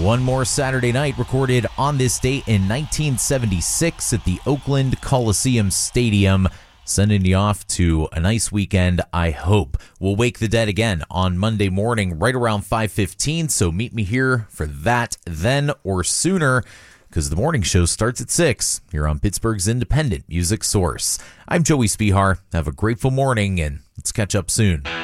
One More Saturday Night, recorded on this date in 1976 at the Oakland Coliseum Stadium. Sending you off to a nice weekend, I hope. We'll wake the dead again on Monday morning right around 5:15, so meet me here for that then or sooner, because the morning show starts at 6 here on Pittsburgh's independent music source. I'm Joey Spihar. Have a grateful morning, and let's catch up soon.